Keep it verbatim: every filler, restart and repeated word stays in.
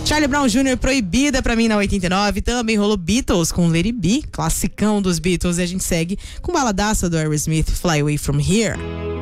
Charlie Brown Júnior Proibida pra mim na oitenta e nove. Também rolou Beatles com Let It Be, classicão dos Beatles. E a gente segue com baladaça do Aerosmith, Fly Away From Here.